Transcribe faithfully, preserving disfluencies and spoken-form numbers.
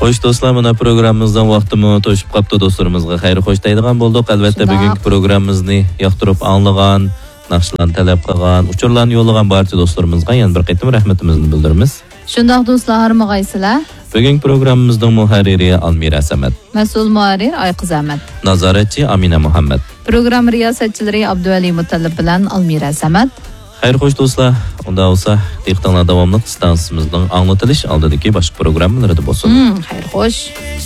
Xo'sh do'stlar, mana programmamizdan vaqtimi to'shib qopti, do'stlarimizga xayr xo'sh deydigan bo'ldik. Albatta bugungi programmamizni yoqtirib anglagan, naqshlarni talab qilgan, uchurlarni yo'llagan barcha do'stlarimizga yana bir qaytim rahmatimizni bildiramiz. Shundoq do'stlar, harmag'aysizlar. Bugungi programmamizning muharriri Almira Samat, mas'ul muharrir Oyqiz Ahmad, nazoratchi Amina Muhammad, program riyosatchilari Abduvali Mutallib bilan Almira Samat. Xayr xo'sh do'stlar, unda bo'lsa diqqatlar davomli stansiyamizning anglatilish oldidagi boshqa programmalarida bo'lsin. Hmm, xayr xo'sh.